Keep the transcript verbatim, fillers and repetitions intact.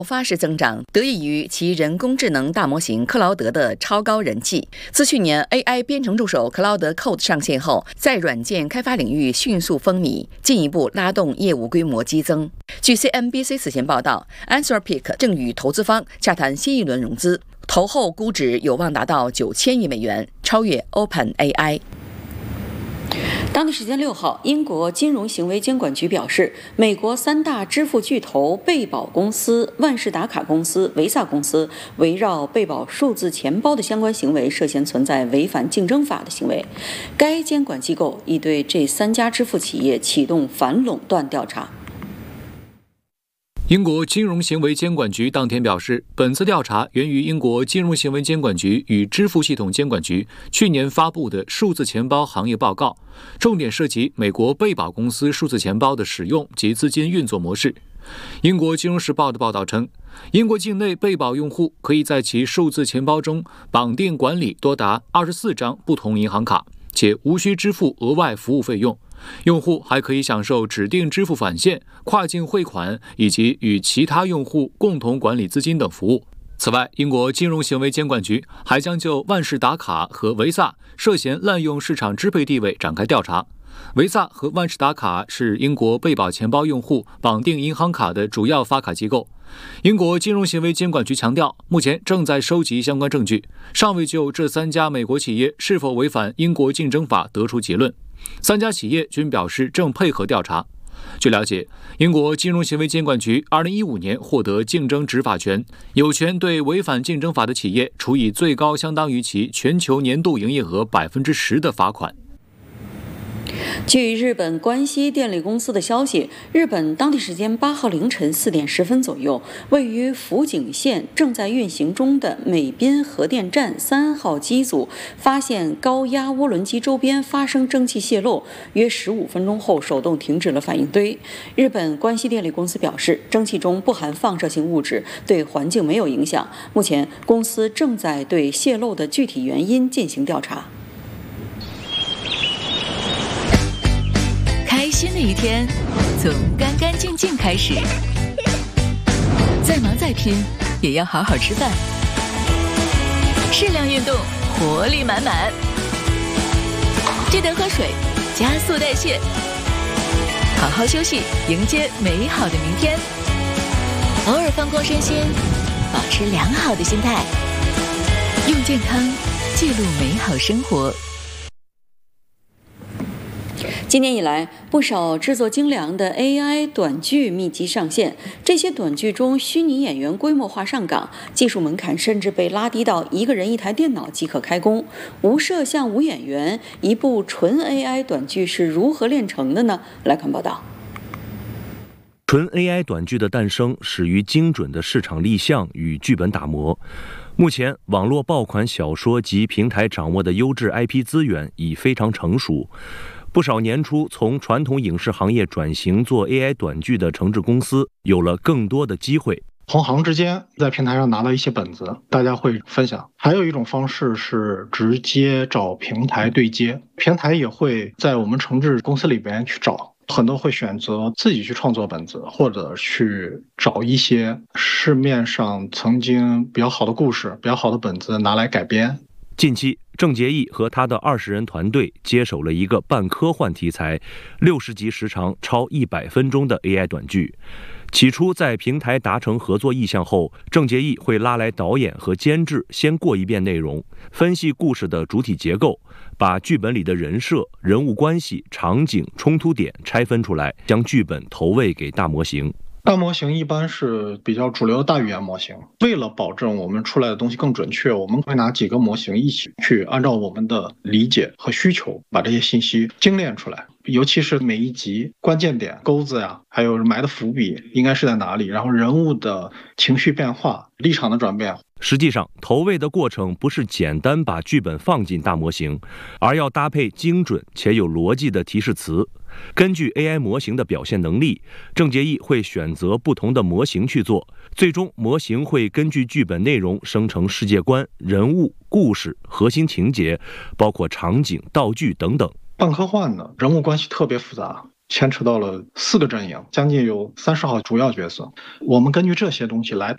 发式增长，得益于其人工智能大模型克劳德的超高人气。自去年 A I 编程助手克劳德 Code 上线后，在软件开发领域迅速风靡，进一步拉动业务规模激增。据 C N B C 此前报道 ，Anthropic 正与投资方洽谈新一轮融资，投后估值有望达到九千亿美元，超越 Open A I。当地时间六号，英国金融行为监管局表示，美国三大支付巨头贝宝公司、万事达卡公司、维萨公司围绕贝宝数字钱包的相关行为涉嫌存在违反竞争法的行为。该监管机构已对这三家支付企业启动反垄断调查。 英国金融行为监管局当天表示，本次调查源于英国金融行为监管局与支付系统监管局去年发布的数字钱包行业报告，重点涉及美国贝宝公司数字钱包的使用及资金运作模式。英国金融时报的报道称，英国境内贝宝用户可以在其数字钱包中绑定管理多达二十四张不同银行卡，且无需支付额外服务费用。用户还可以享受指定支付返现、跨境汇款以及与其他用户共同管理资金等服务。此外，英国金融行为监管局还将就万事达卡和维萨涉嫌滥用市场支配地位展开调查。维萨和万事达卡是英国贝宝钱包用户绑定银行卡的主要发卡机构。英国金融行为监管局强调，目前正在收集相关证据，尚未就这三家美国企业是否违反英国竞争法得出结论。三家企业均表示正配合调查。据了解，英国金融行为监管局二零一五年获得竞争执法权，有权对违反竞争法的企业处以最高相当于其全球年度营业额百分之十的罚款。据日本关西电力公司的消息，日本当地时间八号凌晨四点十分左右，位于福井县正在运行中的美滨核电站三号机组发现高压涡轮机周边发生蒸汽泄漏，约十五分钟后手动停止了反应堆。日本关西电力公司表示，蒸汽中不含放射性物质，对环境没有影响。目前，公司正在对泄漏的具体原因进行调查。 新的一天从干干净净开始，再忙再拼也要好好吃饭，适量运动，活力满满，记得喝水，加速代谢，好好休息，迎接美好的明天。偶尔放空身心，保持良好的心态，用健康记录美好生活。 今年以来，不少制作精良的 A I 短剧密集上线。这些短剧中，虚拟演员规模化上岗，技术门槛甚至被拉低到一个人一台电脑即可开工。无摄像无演员，一部纯 A I 短剧是如何炼成的呢？来看报道。 纯 A I 短剧的诞生始于精准的市场立项与剧本打磨。目前，网络爆款小说及平台掌握的优质 I P 资源已非常成熟。不少年初从传统影视行业转型做 A I 短剧的承制公司有了更多的机会。 同行之间在平台上拿到一些本子，大家会分享。还有一种方式是直接找平台对接，平台也会在我们承制公司里边去找。很多会选择自己去创作本子，或者去找一些市面上曾经比较好的故事、比较好的本子拿来改编。 近期，郑洁艺和他的二十人团队接手了一个半科幻题材、六十集时长、超一百分钟的 A I 短剧。起初在平台达成合作意向后，郑洁艺会拉来导演和监制先过一遍内容，分析故事的主体结构，把剧本里的人设、人物关系、场景、冲突点拆分出来，将剧本投喂给大模型。 大模型一般是比较主流的大语言模型，为了保证我们出来的东西更准确，我们会拿几个模型一起去按照我们的理解和需求把这些信息精炼出来，尤其是每一集关键点钩子呀，还有埋的伏笔应该是在哪里，然后人物的情绪变化、立场的转变。 实际上，投喂的过程不是简单把剧本放进大模型，而要搭配精准且有逻辑的提示词。根据 A I 模型的表现能力，郑洁艺会选择不同的模型去做，最终模型会根据剧本内容生成世界观、人物、故事、核心情节，包括场景、道具等等。 半科幻的人物关系特别复杂，牵扯到了四个阵营，将近有三十号主要角色。我们根据这些东西来